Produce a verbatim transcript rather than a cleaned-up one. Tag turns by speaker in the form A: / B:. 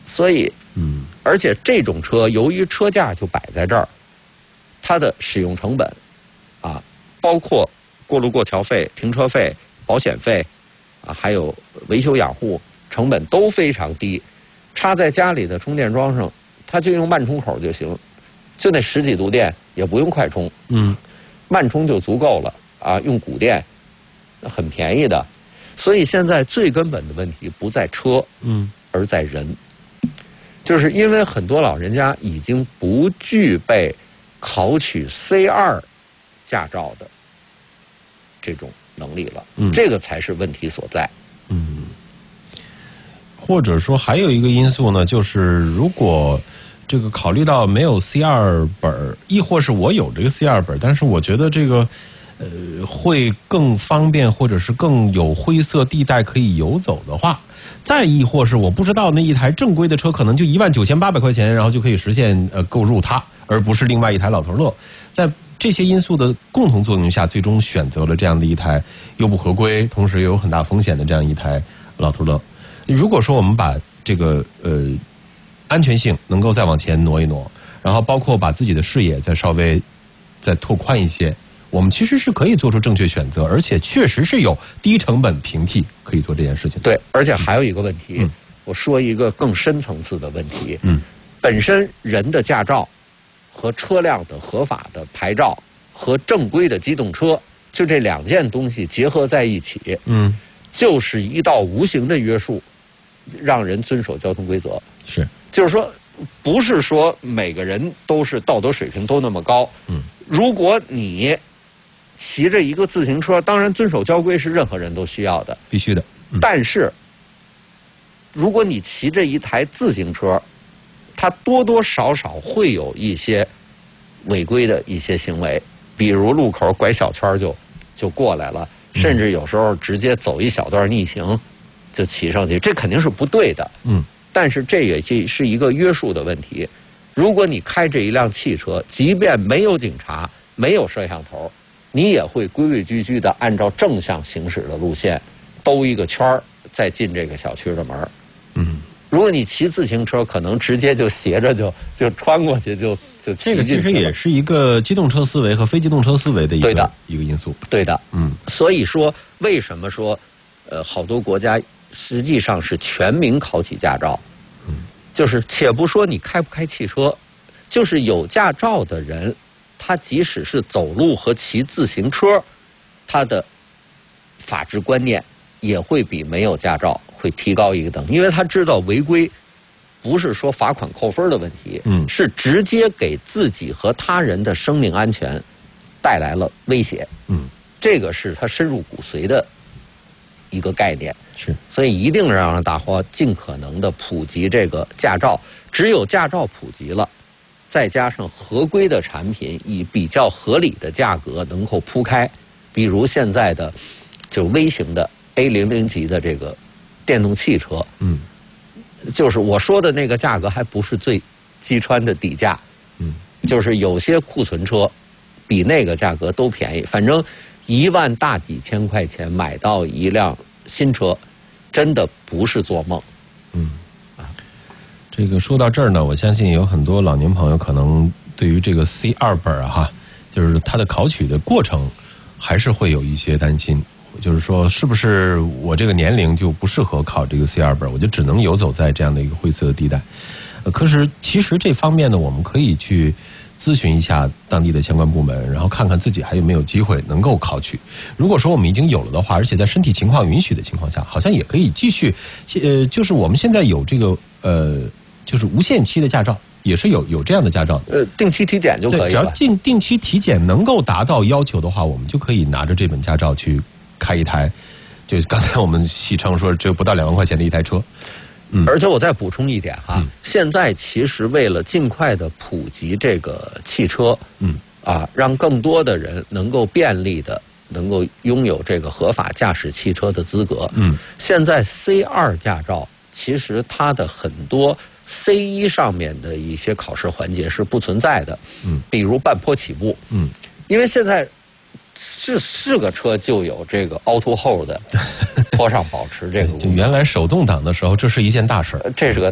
A: 所以，嗯，而且这种车由于车价就摆在这儿，它的使用成本啊，包括过路过桥费、停车费、保险费啊，还有维修养护成本都非常低。插在家里的充电桩上，它就用慢充口就行，就那十几度电也不用快充，嗯，慢充就足够了啊。用骨电很便宜的，所以现在最根本的问题不在车，嗯，而在人，就是因为很多老人家已经不具备考取 C 二 驾照的这种能力了，嗯，这个才是问题所在，
B: 嗯。或者说还有一个因素呢，就是如果这个考虑到没有 C 二 本，亦或是我有这个 C 二 本，但是我觉得这个呃会更方便，或者是更有灰色地带可以游走的话，再亦或是我不知道那一台正规的车可能就一万九千八百块钱，然后就可以实现呃购入它，而不是另外一台老头乐。在这些因素的共同作用下，最终选择了这样的一台又不合规，同时又有很大风险的这样一台老头乐。如果说我们把这个呃安全性能够再往前挪一挪，然后包括把自己的视野再稍微再拓宽一些，我们其实是可以做出正确选择，而且确实是有低成本平替可以做这件事情。
A: 对，而且还有一个问题，嗯、我说一个更深层次的问题。嗯，本身人的驾照和车辆的合法的牌照和正规的机动车，就这两件东西结合在一起，嗯，就是一道无形的约束。让人遵守交通规则，
B: 是，
A: 就是说，不是说每个人都是道德水平都那么高。嗯，如果你骑着一个自行车，当然遵守交规是任何人都需要的，
B: 必须的。
A: 嗯、但是，如果你骑着一台自行车，它多多少少会有一些违规的一些行为，比如路口拐小圈就就过来了，甚至有时候直接走一小段逆行。就骑上去，这肯定是不对的。嗯，但是这也是一个约束的问题。如果你开着一辆汽车，即便没有警察、没有摄像头，你也会规规矩矩的按照正向行驶的路线兜一个圈儿，再进这个小区的门。嗯，如果你骑自行车，可能直接就斜着就就穿过去，就就骑进去了。
B: 这个其实也是一个机动车思维和非机动车思维的一个
A: 对的
B: 一个因素。
A: 对的，嗯，所以说为什么说呃好多国家。实际上是全民考取驾照，嗯，就是且不说你开不开汽车，就是有驾照的人，他即使是走路和骑自行车，他的法治观念也会比没有驾照会提高一个等，因为他知道违规不是说罚款扣分的问题，嗯，是直接给自己和他人的生命安全带来了威胁，嗯，这个是他深入骨髓的一个概念。
B: 是，
A: 所以一定让大伙尽可能的普及这个驾照。只有驾照普及了，再加上合规的产品以比较合理的价格能够铺开，比如现在的就微型的 A 零零 级的这个电动汽车，嗯，就是我说的那个价格还不是最击穿的底价，嗯，就是有些库存车比那个价格都便宜，反正一万大几千块钱买到一辆新车，真的不是做梦。
B: 嗯，啊，这个说到这儿呢，我相信有很多老年朋友可能对于这个 C 二 本啊，哈，就是它的考取的过程，还是会有一些担心。就是说，是不是我这个年龄就不适合考这个 C 二 本，我就只能游走在这样的一个灰色的地带？呃，可是其实这方面呢，我们可以去咨询一下当地的相关部门，然后看看自己还有没有机会能够考取。如果说我们已经有了的话，而且在身体情况允许的情况下，好像也可以继续。呃，就是我们现在有这个呃，就是无限期的驾照，也是有有这样的驾照的。
A: 呃，定期体检就可以了。
B: 只要定定期体检能够达到要求的话，我们就可以拿着这本驾照去开一台，就刚才我们戏称说只有不到两万块钱的一台车。
A: 嗯，而且我再补充一点哈，嗯、现在其实为了尽快的普及这个汽车，嗯啊，让更多的人能够便利的能够拥有这个合法驾驶汽车的资格，嗯，现在 C 二 驾照其实它的很多 C 一 上面的一些考试环节是不存在的，嗯，比如半坡起步，嗯，因为现在是是个车就有这个 auto hold 的坡上保持这个，
B: 就原来手动挡的时候，这是一件大事，
A: 这是个。